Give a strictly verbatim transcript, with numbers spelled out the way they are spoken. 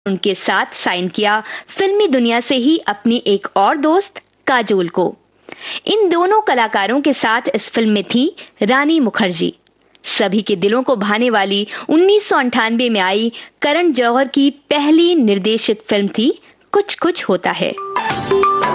उनके साथ साइन किया फिल्मी दुनिया से ही अपनी एक और दोस्त काजोल को। इन दोनों कलाकारों के साथ इस फिल्म में थी रानी मुखर्जी। सभी के दिलों को भाने वाली उन्नीस सौ अंठानवे में आई करण जौहर की पहली निर्देशित फिल्म थी कुछ कुछ होता है।